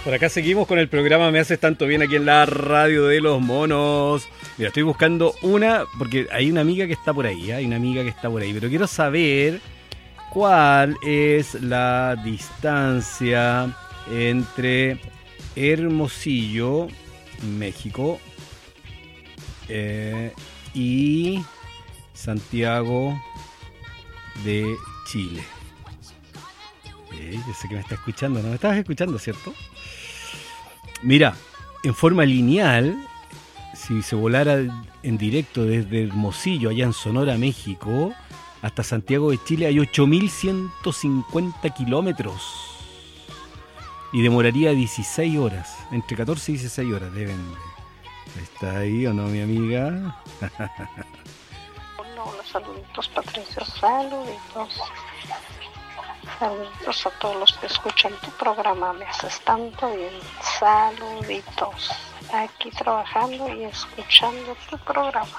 Por acá seguimos con el programa Me Haces Tanto Bien aquí en la radio de los monos. Mira, estoy buscando una, porque hay una amiga que está por ahí, pero quiero saber cuál es la distancia entre Hermosillo, México, y Santiago de Chile. Yo sé que me está escuchando, ¿no? Me estabas escuchando, ¿cierto? Mira, en forma lineal, si se volara en directo desde Hermosillo, allá en Sonora, México, hasta Santiago de Chile, hay 8.150 kilómetros. Y demoraría 16 horas, entre 14 y 16 horas deben. ¿Está ahí o no, mi amiga? Hola, saluditos, Patricia, saluditos. Saluditos a todos los que escuchan tu programa, Me Haces Tanto Bien. Saluditos. Aquí trabajando y escuchando tu programa.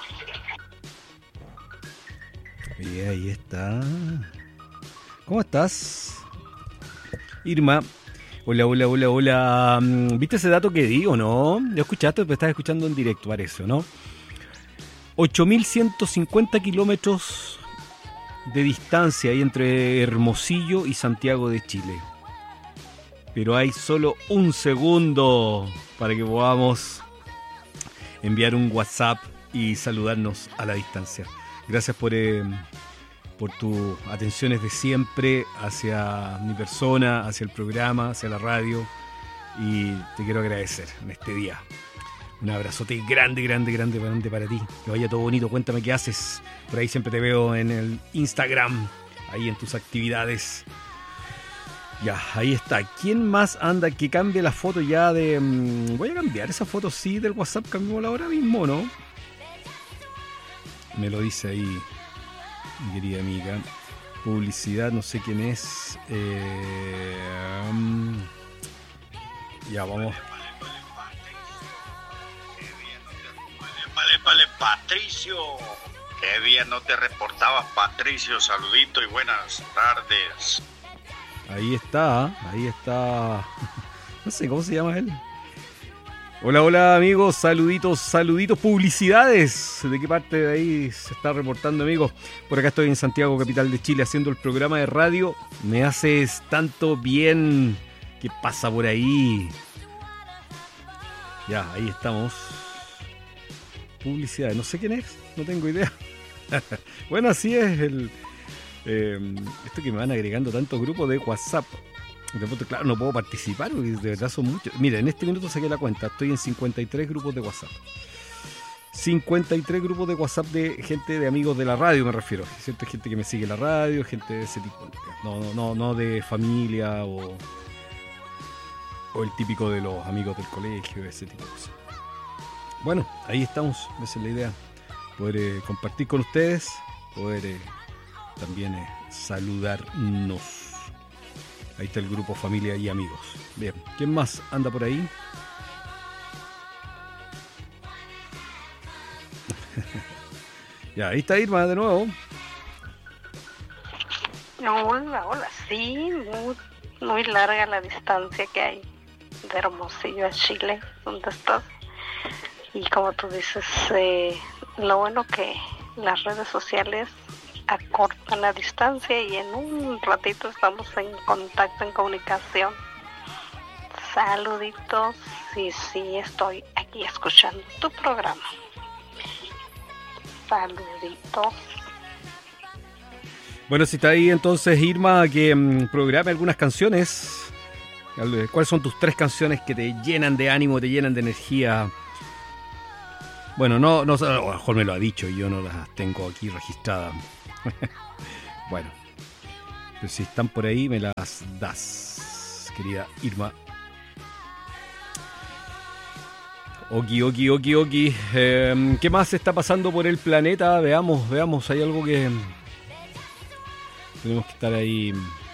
Y ahí está. ¿Cómo estás, Irma? Hola. ¿Viste ese dato que di o no? ¿Lo escuchaste? Pero estás escuchando en directo, parece, ¿no? 8.150 kilómetros de distancia ahí entre Hermosillo y Santiago de Chile. Pero hay solo un segundo para que podamos enviar un WhatsApp y saludarnos a la distancia. Gracias por tus atenciones de siempre hacia mi persona, hacia el programa, hacia la radio, y te quiero agradecer en este día. Un abrazote grande para ti. Que vaya todo bonito. Cuéntame qué haces. Por ahí siempre te veo en el Instagram, ahí en tus actividades. Ya, ahí está. ¿Quién más anda? Que cambie la foto ya de... Voy a cambiar esa foto, sí, del WhatsApp. Cambiémosla ahora mismo, ¿no? Me lo dice ahí mi querida amiga. Publicidad, no sé quién es. Ya, vamos. Vale, Patricio. Qué bien no te reportabas, Patricio. Saludito y buenas tardes. Ahí está. No sé, ¿cómo se llama él? Hola amigos, saluditos, publicidades. ¿De qué parte de ahí se está reportando, amigos? Por acá estoy en Santiago, capital de Chile, haciendo el programa de radio Me Haces Tanto Bien. ¿Qué pasa por ahí? Ya, ahí estamos. Publicidad, no sé quién es, no tengo idea. Bueno, así es esto que me van agregando tantos grupos de WhatsApp. De pronto, claro, no puedo participar porque de verdad son muchos. Mira, en este minuto saqué la cuenta, estoy en 53 grupos de WhatsApp. 53 grupos de WhatsApp de gente, de amigos de la radio, me refiero. ¿Cierto? Gente que me sigue en la radio, gente de ese tipo. No de familia o el típico de los amigos del colegio, ese tipo de cosas. Bueno, ahí estamos, esa es la idea. Poder compartir con ustedes, poder también saludarnos. Ahí está el grupo Familia y Amigos. Bien, ¿quién más anda por ahí? Ya, ahí está Irma de nuevo. Hola, sí, muy larga la distancia que hay de Hermosillo a Chile, donde estás. Y como tú dices, lo bueno que las redes sociales acortan la distancia y en un ratito estamos en contacto, en comunicación. Saluditos, sí, estoy aquí escuchando tu programa. Saluditos. Bueno, si está ahí entonces Irma, que programe algunas canciones. ¿Cuáles son tus 3 canciones que te llenan de ánimo, te llenan de energía? Bueno, no, a lo mejor me lo ha dicho y yo no las tengo aquí registradas. Bueno, pero si están por ahí me las das, querida Irma. Oki. ¿Qué más está pasando por el planeta? Veamos, hay algo que tenemos que estar ahí